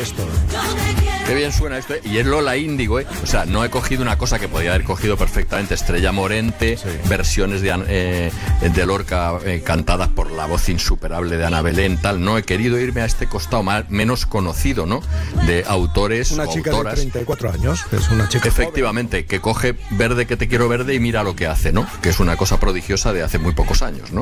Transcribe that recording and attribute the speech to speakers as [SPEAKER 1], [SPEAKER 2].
[SPEAKER 1] esto.
[SPEAKER 2] Qué bien suena esto, ¿eh? Y es Lola Índigo, ¿eh? O sea, no he cogido una cosa que podía haber cogido perfectamente. Estrella Morente, sí. Versiones de Lorca cantadas por la voz insuperable de Ana Belén, tal. No he querido irme a este costado menos conocido, ¿no? De autores
[SPEAKER 1] una
[SPEAKER 2] o
[SPEAKER 1] chica
[SPEAKER 2] autoras.
[SPEAKER 1] De 34 años, es una chica
[SPEAKER 2] efectivamente, joven. Que coge Verde que te quiero verde y mira lo que hace, ¿no? Que es una cosa prodigiosa de hace muy pocos años, ¿no?